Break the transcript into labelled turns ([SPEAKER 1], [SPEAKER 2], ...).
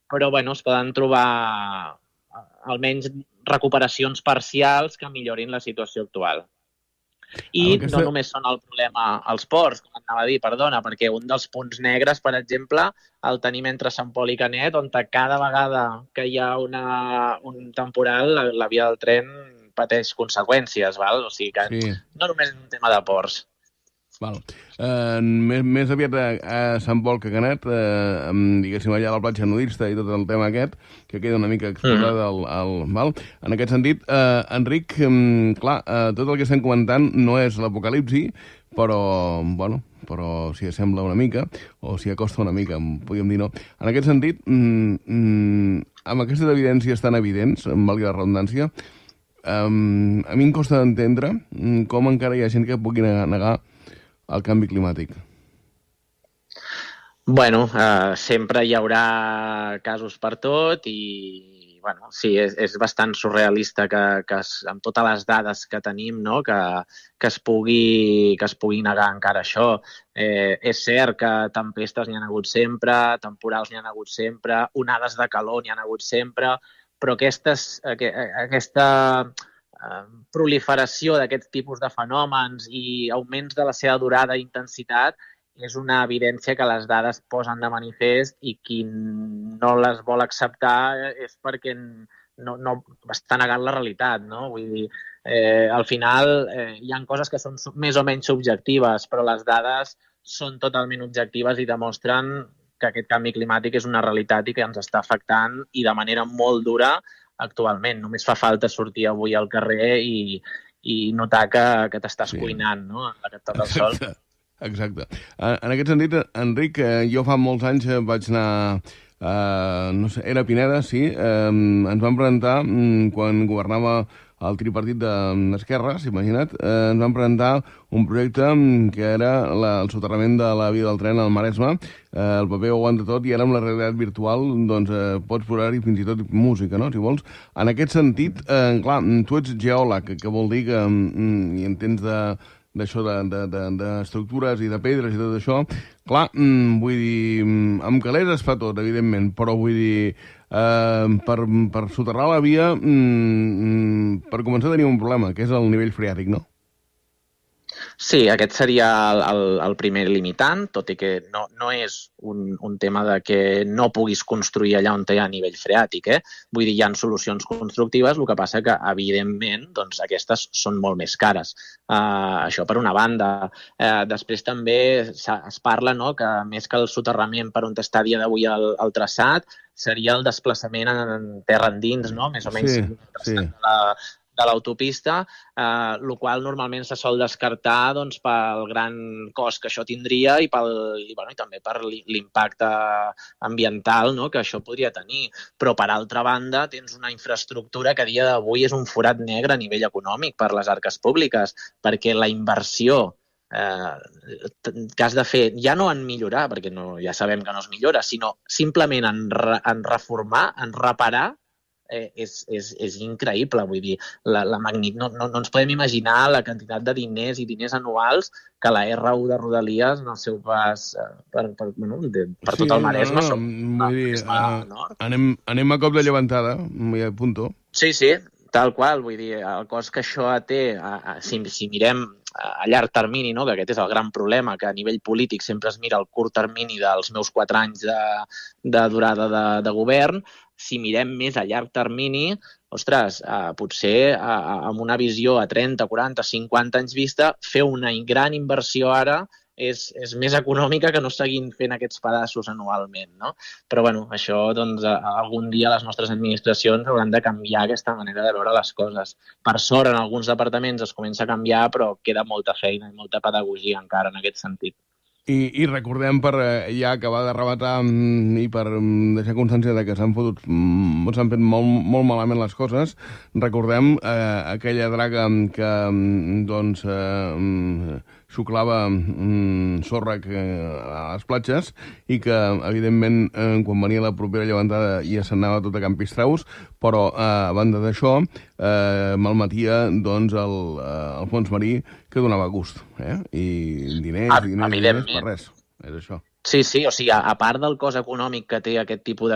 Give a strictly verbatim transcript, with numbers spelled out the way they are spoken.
[SPEAKER 1] però bueno, es poden trobar almenys recuperacions parcials que millorin la situació actual. I
[SPEAKER 2] aquesta...
[SPEAKER 1] no només són el problema els ports, com anava a dir, perdona, perquè un dels punts negres, per exemple, el tenim entre Sant Pol i Canet, on cada vegada que hi ha una, un temporal, la, la via del tren pateix conseqüències, val? O sigui que
[SPEAKER 2] Sí.
[SPEAKER 1] no només és un tema de ports.
[SPEAKER 2] Val. Uh, més, més aviat a, a Sant Pol que Canet, uh, diguéssim, allà a la platja nudista i tot el tema aquest, que queda una mica explotat. Mm. el, el, val? En aquest sentit, uh, Enric, um, clar, uh, tot el que estem comentant no és l'apocalipsi, però, bueno, però s'hi assembla una mica, o s'hi acosta una mica, podríem dir no. En aquest sentit, mm, mm, amb aquestes evidències tan evidents, amb valgui la redundància, um, a mi em costa d'entendre um, com encara hi ha gent que pugui negar, negar el canvi climàtic.
[SPEAKER 1] Bueno, eh, sempre hi haurà casos per tot i, bueno, sí, és, és bastant surrealista que, que es, amb totes les dades que tenim, no?, que, que, es pugui, que es pugui negar encara això. Eh, és cert que tempestes n'hi ha hagut sempre, temporals n'hi ha hagut sempre, onades de calor n'hi ha hagut sempre, però aquestes, aquesta proliferació d'aquests tipus de fenòmens i augments de la seva durada i intensitat és una evidència que les dades posen de manifest i qui no les vol acceptar és perquè no, no està negant la realitat, no? Vull dir, eh, al final eh, hi ha coses que són més o menys subjectives, però les dades són totalment objectives i demostren que aquest canvi climàtic és una realitat i que ens està afectant i de manera molt dura actualment. Només fa falta sortir avui al carrer i, i notar que, que t'estàs sí. cuinant, no?, a que et toca el sol.
[SPEAKER 2] Exacte. En aquest sentit, Enric, jo fa molts anys vaig anar... Uh, no sé, era Pineda, sí. Uh, ens vam presentar um, quan governava el tripartit d'Esquerra, s'imagina't, eh, ens van presentar un projecte que era la, el soterrament de la via del tren al Maresme. Eh, el paper ho aguanta tot i ara amb la realitat virtual doncs, eh, pots posar-hi fins i tot música, no?, si vols. En aquest sentit, eh, clar, tu ets geòleg, que vol dir que mm, hi entens de d'això d'estructures de, de, de i de pedres i tot això. Clar, mm, vull dir, amb calés es fa tot, evidentment, però vull dir, eh, per, per soterrar la via, mm, per començar a tenir un problema, que és el nivell freàtic, no?
[SPEAKER 1] Sí, aquest seria el, el, el primer limitant, tot i que no, no és un, un tema de que no puguis construir allà on hi ha nivell freàtic. Eh? Vull dir, hi ha solucions constructives, el que passa que, evidentment, doncs, aquestes són molt més cares. Uh, això per una banda. Uh, després també es parla, no?, que més que el soterrament per on està a dia d'avui el, el traçat, seria el desplaçament en terra endins, no?, més o menys
[SPEAKER 2] sí,
[SPEAKER 1] el traçat
[SPEAKER 2] sí.
[SPEAKER 1] de la de l'autopista, eh, el qual normalment se sol descartar doncs, pel gran cost que això tindria i, pel, i, bueno, i també per l'impacte ambiental, no?, que això podria tenir. Però, per altra banda, tens una infraestructura que a dia d'avui és un forat negre a nivell econòmic per les arques públiques, perquè la inversió eh, que has de fer, ja no en millorar, perquè no, ja sabem que no es millora, sinó simplement en, re, en reformar, en reparar, Eh, és, és, és increïble, vull dir, la, la magnitud, no, no, no ens podem imaginar la quantitat de diners i diners anuals que la erre u de Rodalies en el seu pas eh, per, per, bueno, de, per
[SPEAKER 2] sí,
[SPEAKER 1] tot el Maresme,
[SPEAKER 2] no, no,
[SPEAKER 1] som
[SPEAKER 2] vull dir, uh, anem, anem a cop de llevantada, a punto.
[SPEAKER 1] Sí, sí, tal qual, vull dir, el cost que això té, a, a, si, si mirem a llarg termini, no?, que aquest és el gran problema, que a nivell polític sempre es mira el curt termini dels meus quatre anys de, de durada de, de govern. Si mirem més a llarg termini, ostres, eh, potser eh, amb una visió a trenta, quaranta, cinquanta anys vista, fer una gran inversió ara és, és més econòmica que no seguint fent aquests pedaços anualment, no? Però, bueno, això, doncs, algun dia les nostres administracions hauran de canviar aquesta manera de veure les coses. Per sort, en alguns departaments es comença a canviar, però queda molta feina i molta pedagogia encara en aquest sentit.
[SPEAKER 2] I, i recordem, per ja acabar de rematar i per deixar constància de que s'han fotut, s'han fet molt, molt malament les coses, recordem eh, aquella draga que doncs eh, xuclava mm, sorra que, a les platges i que, evidentment, eh, quan venia la propera llevantada ja s'anava tot a Campistraus, però eh, a banda d'això eh, malmetia doncs, el, eh, el fons marí, que donava gust, eh? I diners,
[SPEAKER 1] Ah,
[SPEAKER 2] diners, diners per res, és això.
[SPEAKER 1] Sí, sí, o sigui, a part del cost econòmic que té aquest tipus de